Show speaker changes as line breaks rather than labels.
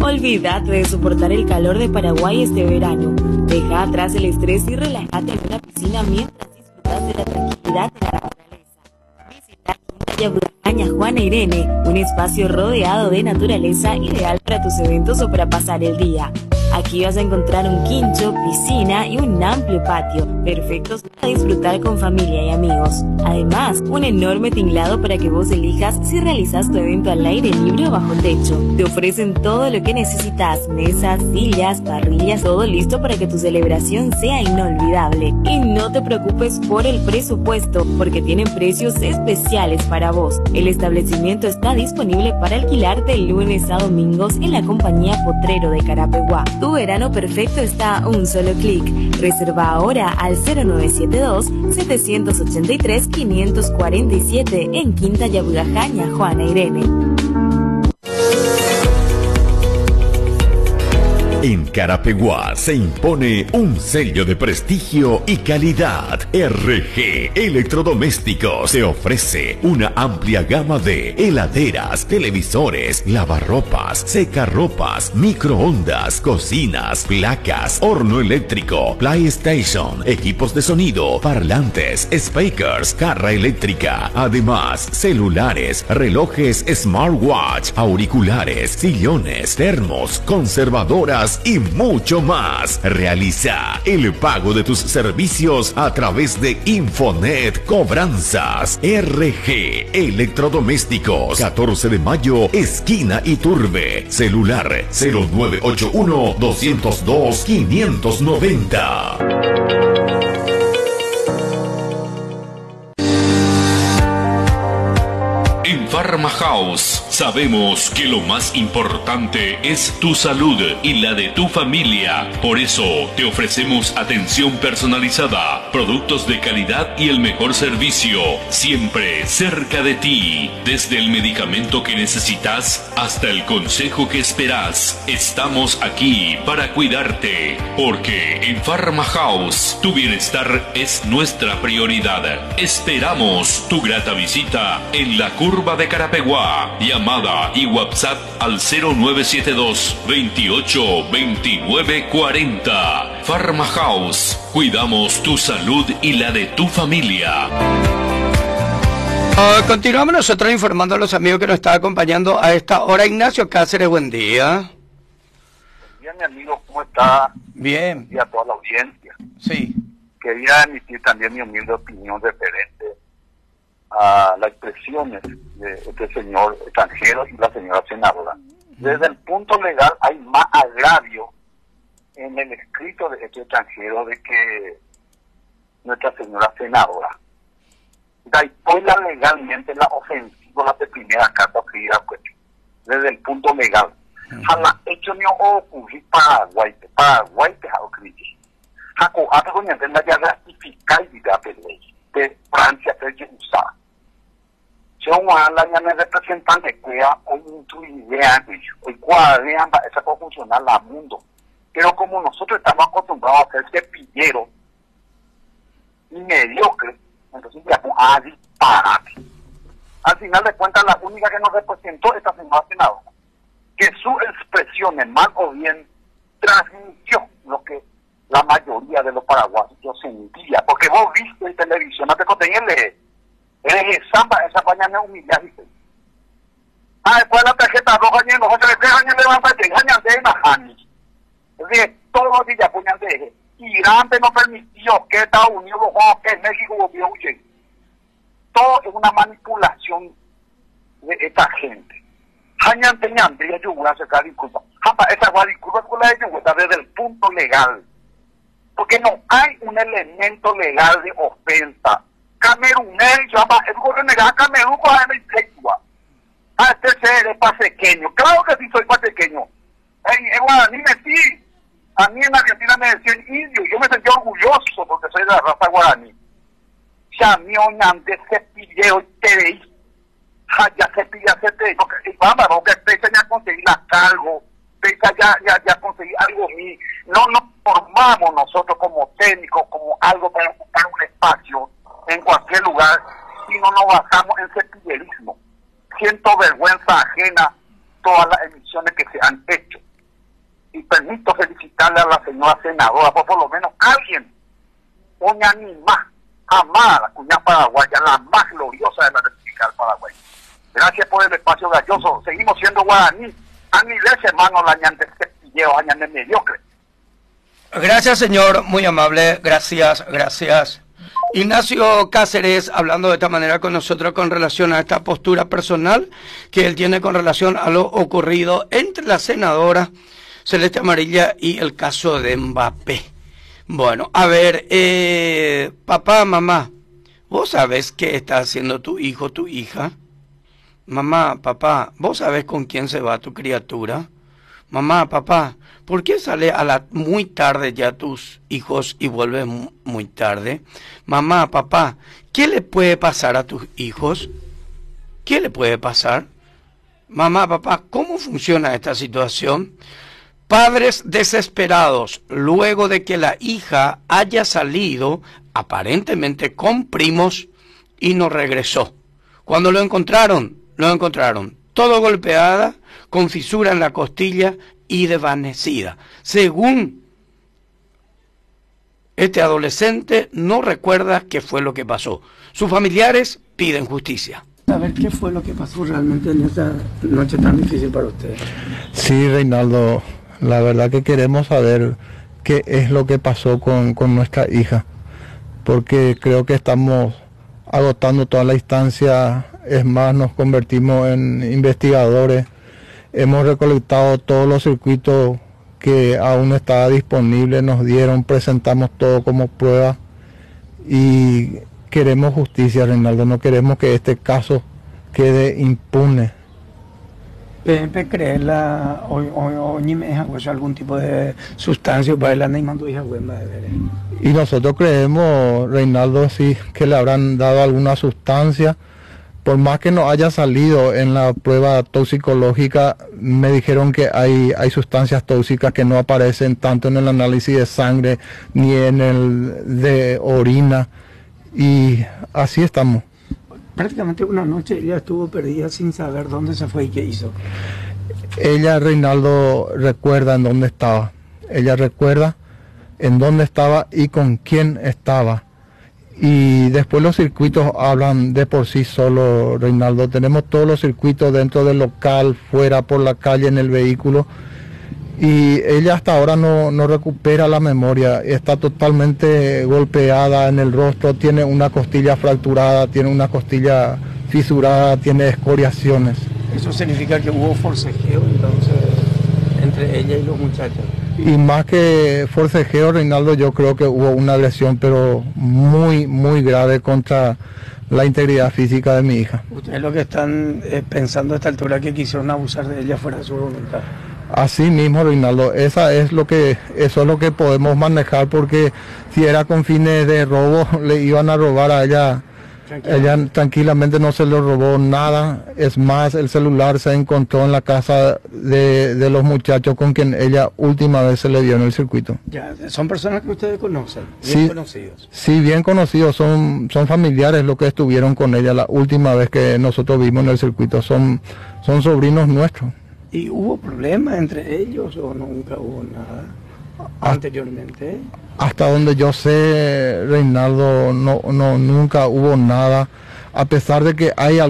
Olvídate de soportar el calor de Paraguay este verano. Deja atrás el estrés y relájate en una piscina mientras disfrutas de la tranquilidad de la naturaleza. Visita Quinta Yabugajaña Juana Irene, un espacio rodeado de naturaleza ideal para tus eventos o para pasar el día. Aquí vas a encontrar un quincho, piscina y un amplio patio, perfectos para disfrutar con familia y amigos. Además, un enorme tinglado para que vos elijas si realizas tu evento al aire libre o bajo techo. Te ofrecen todo lo que necesitas, mesas, sillas, parrillas, todo listo para que tu celebración sea inolvidable. Y no te preocupes por el presupuesto, porque tienen precios especiales para vos. El establecimiento está disponible para alquilar de lunes a domingos en la compañía Potrero de Carapeguá. Tu verano perfecto está a un solo clic. Reserva ahora al 0972-783-547 en Quinta Yabugajaña Juana Irene.
En Carapeguá se impone un sello de prestigio y calidad. RG Electrodomésticos te ofrece una amplia gama de heladeras, televisores, lavarropas, secarropas, microondas, cocinas, placas, horno eléctrico, PlayStation, equipos de sonido, parlantes, speakers, carra eléctrica, además celulares, relojes smartwatch, auriculares, sillones, termos, conservadoras y mucho más. Realiza el pago de tus servicios a través de Infonet Cobranzas. RG Electrodomésticos, 14 de mayo, esquina Iturbe. Celular 0981-202-590.
En Pharma House sabemos que lo más importante es tu salud y la de tu familia. Por eso te ofrecemos atención personalizada, productos de calidad y el mejor servicio, siempre cerca de ti. Desde el medicamento que necesitas hasta el consejo que esperas, estamos aquí para cuidarte. Porque en Pharma House tu bienestar es nuestra prioridad. Esperamos tu grata visita en la curva de Carapeguá. Llamada y WhatsApp al 0972 28 29 40. Pharma House. Cuidamos tu salud y la de tu familia.
Continuamos nosotros informando a los amigos que nos están acompañando a esta hora. Ignacio Cáceres, buen día.
Bien, mi amigo, ¿cómo está?
Bien.
Y a toda la audiencia.
Sí.
Quería emitir también mi humilde opinión referente a las expresiones de este señor extranjero y la señora senadora. Desde el punto legal hay más agravio en el escrito de este extranjero de que nuestra señora senadora. Pues legalmente la ofensiva la de primera carta que pues, desde el punto legal. Jala hecho ni ocurrir Paraguay te ha ocurrido. Jaco hace con la ya ratificar y de ley de Francia que es usada. Yo la llame representante que hoy tu idea hoy cuadrean esa puede funcionar la mundo. Pero como nosotros estamos acostumbrados a ser cepillero y mediocre, entonces ya a disparate. Al final de cuentas, la única que nos representó esta señora senadora, que su expresión, mal o bien, transmitió lo que la mayoría de los paraguayos sentía. Porque vos viste en televisión, no te contenías esa mañana humillaste. Después la tarjeta roja, nosotros le años levanta de años de Mahani. Es decir, todos los días ponían de Irán no permitió que Estados Unidos o que México volvió huyendo. Todo es una manipulación de esta gente. Hañante ñante y ayuda a sacar disculpas. Esa disculpa con la ayuda desde el punto legal. Porque no hay un elemento legal de ofensa. Camerún, el gobierno de Camerún con la intelectual. Este ser es pasequeño. Claro que sí soy pasequeño. En Guaraní metí. A mí en Argentina me decían indio. Yo me sentí orgulloso porque soy de la raza guaraní. Chamión, de cepilleo, TDI. Ya cepilla, y vamos, porque pesa ya conseguir la cargo. Pesa ya conseguir algo mío. No nos formamos nosotros como técnicos, como algo para ocupar un espacio en cualquier lugar, y no nos basamos en cepillerismo. Siento vergüenza ajena todas las emisiones que se han hecho. Y permito felicitarle a la señora senadora, por lo menos alguien, una anima, amada la cuñada paraguaya, la más gloriosa de la República del Paraguay. Gracias por el espacio galloso. Seguimos siendo guaraní. A nivel hermano, la ñande cepilleo, a ñande mediocre.
Gracias, señor, muy amable, gracias, gracias. Ignacio Cáceres, hablando de esta manera con nosotros con relación a esta postura personal que él tiene con relación a lo ocurrido entre la senadora Celeste Amarilla y el caso de Mbappé. Bueno, a ver, papá, mamá, ¿vos sabés qué está haciendo tu hijo, tu hija? Mamá, papá, ¿vos sabés con quién se va tu criatura? Mamá, papá, ¿por qué sale muy tarde ya tus hijos y vuelves muy tarde? Mamá, papá, ¿qué le puede pasar a tus hijos? ¿Qué le puede pasar? Mamá, papá, ¿cómo funciona esta situación? Padres desesperados luego de que la hija haya salido aparentemente con primos y no regresó. Cuando lo encontraron todo golpeada, con fisura en la costilla y desvanecida. Según este adolescente, no recuerda qué fue lo que pasó. Sus familiares piden justicia. A ver, ¿qué fue lo que pasó realmente en esta noche tan difícil para usted?
Sí, Reinaldo, la verdad que queremos saber qué es lo que pasó con nuestra hija, porque creo que estamos agotando toda la instancia. Es más, nos convertimos en investigadores. Hemos recolectado todos los circuitos que aún no estaban disponibles, nos dieron, presentamos todo como prueba y queremos justicia, Reinaldo. No queremos que este caso quede impune.
Pepe cree algún tipo de sustancia para el animando hija huema de ver.
Y nosotros creemos, Reinaldo, sí, que le habrán dado alguna sustancia. Por más que no haya salido en la prueba toxicológica, me dijeron que hay sustancias tóxicas que no aparecen tanto en el análisis de sangre ni en el de orina. Y así estamos.
Prácticamente una noche ella estuvo perdida sin saber dónde se fue y qué hizo.
Ella, Reinaldo, recuerda en dónde estaba. Ella recuerda en dónde estaba y con quién estaba. Y después los circuitos hablan de por sí solo, Reinaldo. Tenemos todos los circuitos dentro del local, fuera, por la calle, en el vehículo. Y ella hasta ahora no recupera la memoria. Está totalmente golpeada en el rostro, tiene una costilla fracturada, tiene una costilla fisurada, tiene escoriaciones.
Eso significa que hubo forcejeo entonces entre ella y los muchachos.
Y más que forcejeo, Reinaldo, yo creo que hubo una agresión, pero muy, muy grave contra la integridad física de mi hija.
Ustedes lo que están pensando a esta altura que quisieron abusar de ella fuera de su voluntad.
Así mismo, Reinaldo, eso es lo que podemos manejar, porque si era con fines de robo, le iban a robar a ella. Ella tranquilamente no se le robó nada. Es más, el celular se encontró en la casa de los muchachos con quien ella última vez se le dio en el circuito.
Ya, son personas que ustedes conocen, bien
sí,
conocidos.
Sí, bien conocidos, son familiares los que estuvieron con ella la última vez que nosotros vimos en el circuito, son sobrinos nuestros.
¿Y hubo problemas entre ellos o nunca hubo nada anteriormente?
Hasta donde yo sé, Reinaldo, nunca hubo nada, a pesar de que hay